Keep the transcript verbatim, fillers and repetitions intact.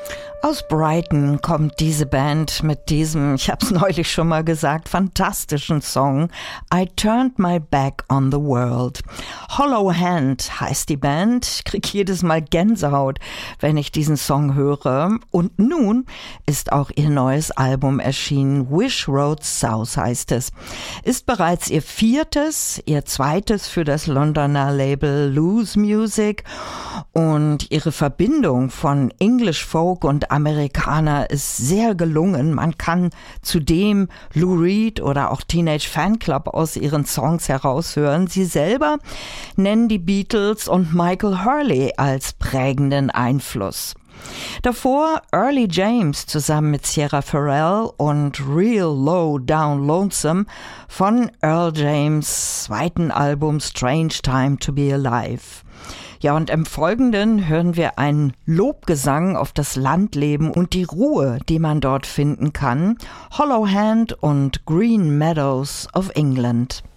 Aus Brighton kommt diese Band mit diesem, ich habe es neulich schon mal gesagt, fantastischen Song I Turned My Back on the World. Hollow Hand heißt die Band. Ich kriege jedes Mal Gänsehaut, wenn ich diesen Song höre. Und nun ist auch ihr neues Album erschienen. Wish Road South heißt es. Ist bereits ihr viertes, ihr zweites für das Londoner Label Loose Music. Und ihre Verbindung von English Folk und Amerikaner ist sehr gelungen. Man kann zudem Lou Reed oder auch Teenage Fanclub aus ihren Songs heraushören. Sie selber nennen die Beatles und Michael Hurley als prägenden Einfluss. Davor Early James zusammen mit Sierra Farrell und Real Low Down Lonesome von Earl James' zweiten Album Strange Time to Be Alive. Ja, und im Folgenden hören wir einen Lobgesang auf das Landleben und die Ruhe, die man dort finden kann. Hollow Hand und Green Meadows of England.